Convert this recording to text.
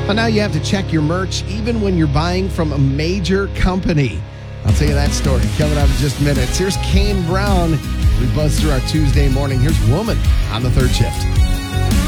But now you have to check your merch even when you're buying from a major company. I'll tell you that story coming up in just minutes. Here's Kane Brown. We buzz through our Tuesday morning. Here's Woman on the third shift.